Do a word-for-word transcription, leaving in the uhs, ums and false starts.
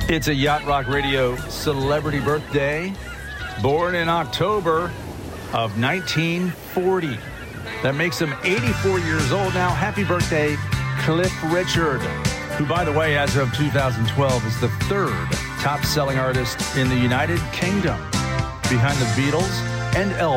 It's a Yacht Rock Radio celebrity birthday. Born in October of nineteen forty. That makes him eighty-four years old now. Happy birthday, Cliff Richard, who, by the way, as of two thousand twelve, is the third top-selling artist in the United Kingdom, behind the Beatles and Elvis.